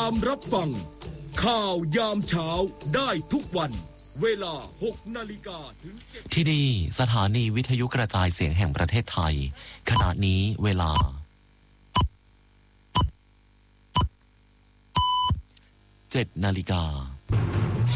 ามรับฟังข่าวยามเช้าได้ทุกวันเวลา 6 นาฬิกาถึง 7 ที่นี่สถานีวิทยุกระจายเสียงแห่งประเทศไทยขณะนี้เวลา 7 นาฬิกา